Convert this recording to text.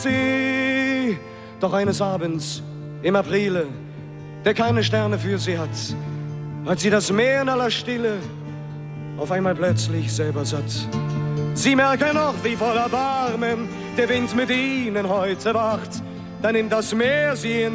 sie. Doch eines Abends im Aprile, der keine Sterne für sie hat sie das Meer in aller Stille auf einmal plötzlich selber satt. Sie merken noch, wie voller Barmen der Wind mit ihnen heute wacht. Da nimmt das Meer sie in